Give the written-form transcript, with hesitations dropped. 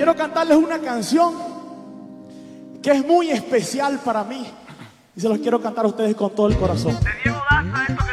quiero cantarles una canción que es muy especial para mí y se los quiero cantar a ustedes con todo el corazón. De Diego Daza, esto que